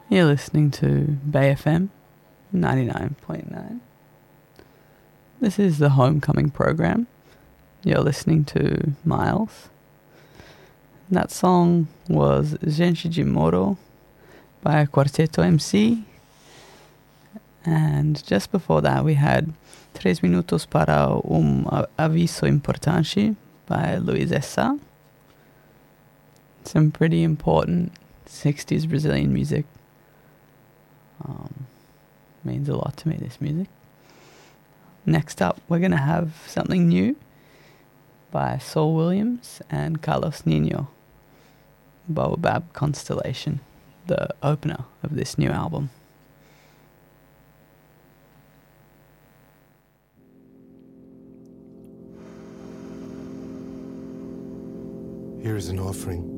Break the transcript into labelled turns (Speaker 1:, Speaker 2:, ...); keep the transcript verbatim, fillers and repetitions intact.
Speaker 1: You're listening to Bay F M ninety-nine point nine. This is the Homecoming program. You're listening to Miles. That song was Gente de Moro by Quarteto M C. And just before that we had Tres Minutos para um Aviso Importante by Luiz Essa. Some pretty important sixties Brazilian music. Um, means a lot to me, this music. Next up, we're going to have something new by Saul Williams and Carlos Nino, Baobab Constellation, the opener of this new album.
Speaker 2: Here is an offering